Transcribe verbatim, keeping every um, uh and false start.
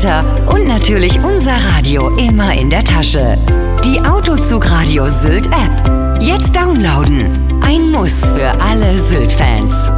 Wetter und natürlich unser Radio immer in der Tasche. Die Autozug Radio Sylt App. Jetzt downloaden. Ein Muss für alle Sylt-Fans.